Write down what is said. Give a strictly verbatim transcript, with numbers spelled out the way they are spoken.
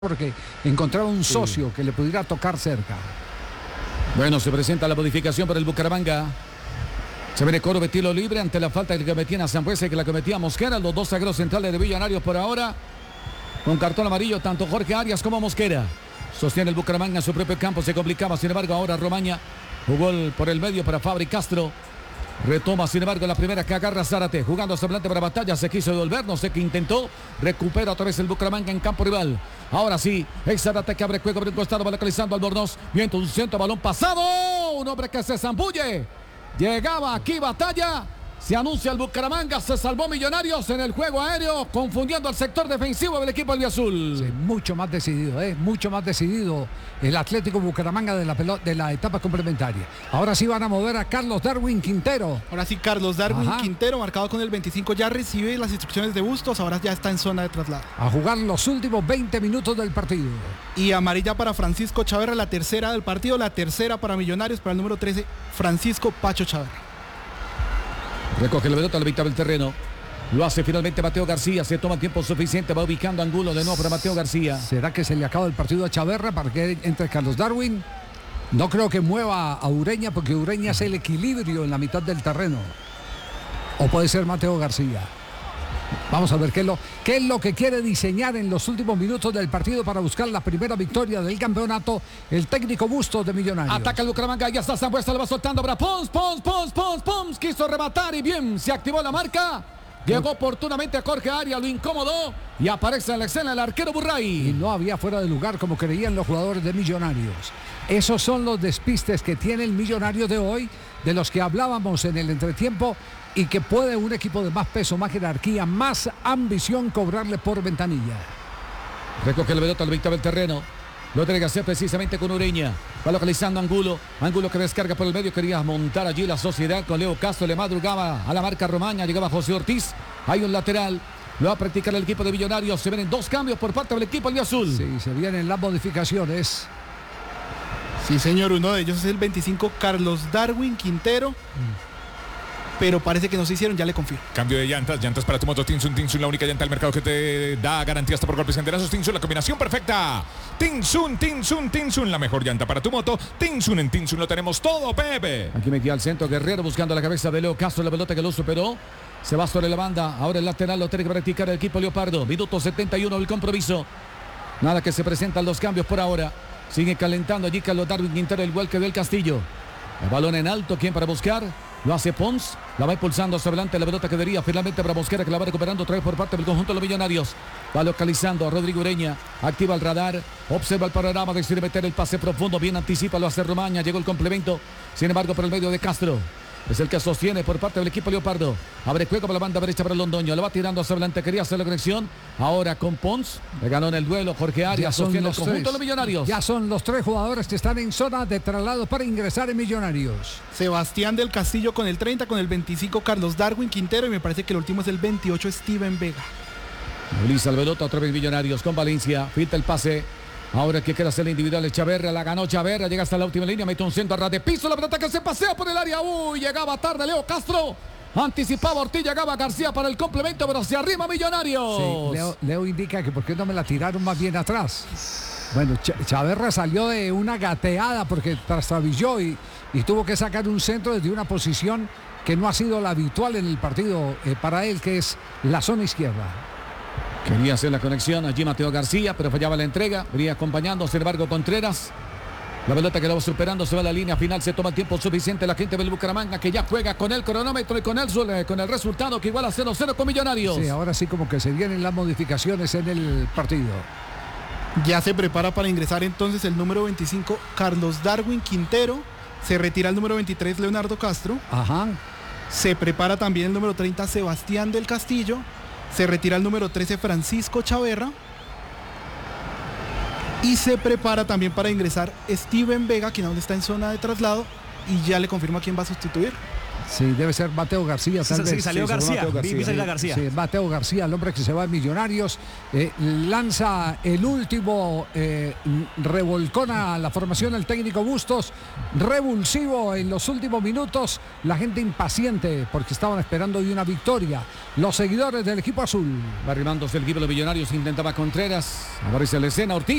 porque encontraba un socio sí. que le pudiera tocar cerca. Bueno, se presenta la modificación para el Bucaramanga. Se viene Coro de tiro libre ante la falta que cometía a Sambuesa y que la cometía Mosquera. Los dos zagueros centrales de Millonarios por ahora. Con cartón amarillo tanto Jorge Arias como Mosquera. Sostiene el Bucaramanga en su propio campo. Se complicaba, sin embargo, ahora Romaña jugó por el medio para Fabri Castro. Retoma, sin embargo, la primera que agarra Zárate. Jugando hacia adelante para Batalla. Se quiso devolver, no sé qué intentó. Recupera otra vez el Bucaramanga en campo rival. Ahora sí, es Zárate que abre juego por el costado, va localizando Albornoz. Viento un centro, balón pasado. Un hombre que se zambulle. Llegaba aquí Batalla. Se anuncia el Bucaramanga, se salvó Millonarios en el juego aéreo, confundiendo al sector defensivo del equipo albiazul. Sí, mucho más decidido, ¿eh? mucho más decidido el Atlético Bucaramanga de la, pelota, de la etapa complementaria. Ahora sí van a mover a Carlos Darwin Quintero. Ahora sí, Carlos Darwin Ajá. Quintero, marcado con el veinticinco, ya recibe las instrucciones de Bustos, ahora ya está en zona de traslado. A jugar los últimos veinte minutos del partido. Y amarilla para Francisco Chaverra, la tercera del partido, la tercera para Millonarios, para el número trece, Francisco Pacho Chaverra. Recoge la pelota, la mitad del terreno. Lo hace finalmente Mateo García. Se toma tiempo suficiente. Va ubicando Angulo de nuevo para Mateo García. ¿Será que se le acaba el partido a Chaverra para que entre Carlos Darwin? No creo que mueva a Ureña porque Ureña es el equilibrio en la mitad del terreno. O puede ser Mateo García. Vamos a ver qué es, lo, qué es lo que quiere diseñar en los últimos minutos del partido para buscar la primera victoria del campeonato el técnico Bustos de Millonarios. Ataca el Bucaramanga, ya está Sambuesa, lo va soltando para Pons, Pons, Pons, Pons, Pons. Quiso rematar y bien, se activó la marca. Llegó oportunamente a Jorge Arias, lo incomodó y aparece en la escena el arquero Burray. Y no había fuera de lugar como creían los jugadores de Millonarios. Esos son los despistes que tiene el Millonario de hoy, de los que hablábamos en el entretiempo, y que puede un equipo de más peso, más jerarquía, más ambición cobrarle por ventanilla. Recoge la pelota al mitad del terreno. Lo tiene que hacer precisamente con Ureña. Va localizando a Angulo. Angulo que descarga por el medio. Quería montar allí la sociedad con Leo Castro. Le madrugaba a la marca Romaña. Llegaba José Ortiz. Hay un lateral. Lo va a practicar el equipo de Millonarios. Se vienen dos cambios por parte del equipo albiazul. Sí, se vienen las modificaciones. Sí, señor. Uno de ellos es el veinticinco, Carlos Darwin Quintero. Mm. Pero parece que no se hicieron, ya le confío. Cambio de llantas, llantas para tu moto Tinsun, Tinsun, la única llanta del mercado que te da garantía hasta por golpes enterazos. Tinsun, la combinación perfecta. Tinsun, Tinsun, Tinsun, la mejor llanta para tu moto. Tinsun, en Tinsun lo tenemos todo, Pepe. Aquí metía al centro Guerrero buscando la cabeza de Leo Castro, la pelota que lo superó. Se va sobre la banda, ahora el lateral lo tiene que practicar el equipo Leopardo. Minuto setenta y uno del compromiso. Nada que se presentan los cambios por ahora. Sigue calentando allí Carlos Darwin Quintero, el Huelque del Castillo. El balón en alto, ¿quién para buscar? Lo hace Pons, la va impulsando hacia adelante la pelota que quedaría finalmente para Mosquera, que la va recuperando otra vez por parte del conjunto de los Millonarios. Va localizando a Rodrigo Ureña, activa el radar, observa el panorama, decide meter el pase profundo, bien anticipa, lo hace Romaña, llegó el complemento, sin embargo por el medio de Castro. Es el que sostiene por parte del equipo Leopardo. Abre juego para la banda derecha para el Londoño. Lo va tirando hacia adelante. Quería hacer la conexión. Ahora con Pons. Le ganó en el duelo Jorge Arias. Sostiene el conjunto de los Millonarios. Ya son los tres jugadores que están en zona de traslado para ingresar en Millonarios. Sebastián del Castillo con el treinta, con el veinticinco Carlos Darwin Quintero. Y me parece que el último es el veintiocho Steven Vega. Luis Alberota otra vez Millonarios con Valencia. Filtra el pase. Ahora que quiere hacer la individual de Chaverra, la ganó Chaverra, llega hasta la última línea, mete un centro a ras de piso, la pelota que se pasea por el área, uy, llegaba tarde Leo Castro, anticipaba Ortiz, llegaba García para el complemento, pero se arrima Millonarios. Sí, Leo, Leo indica que por qué no me la tiraron más bien atrás. Bueno, Ch- Chaverra salió de una gateada porque trastabilló y, y tuvo que sacar un centro desde una posición que no ha sido la habitual en el partido eh, para él, que es la zona izquierda. Quería hacer la conexión allí Mateo García, pero fallaba la entrega. Venía acompañando, sin embargo, Contreras. La pelota que lo va superando, se va a la línea final, se toma el tiempo suficiente la gente del Bucaramanga, que ya juega con el cronómetro y con el, con el resultado que iguala a cero cero con Millonarios. Sí, ahora sí como que se vienen las modificaciones en el partido. Ya se prepara para ingresar entonces el número veinticinco, Carlos Darwin Quintero. Se retira el número veintitrés, Leonardo Castro. Ajá. Se prepara también el número treinta, Sebastián del Castillo. Se retira el número trece, Francisco Chaverra. Y se prepara también para ingresar Steven Vega, quien aún está en zona de traslado. Y ya le confirma quién va a sustituir. Sí, debe ser Mateo García, tal Sí, vez. salió Sí, García. Mateo García. Vi salir a García. Sí, Mateo García, el hombre que se va en Millonarios, eh, lanza el último eh, revolcón a la formación del técnico Bustos, revulsivo en los últimos minutos, la gente impaciente porque estaban esperando de una victoria, los seguidores del equipo azul. Va arrimándose el equipo de los Millonarios, intentaba Contreras, aparece la escena, Ortiz.